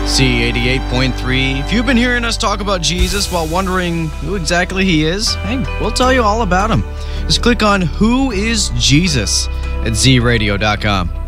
Z88.3. If you've been hearing us talk about Jesus while wondering who exactly he is, hey, we'll tell you all about him. Just click on Who is Jesus at zradio.com.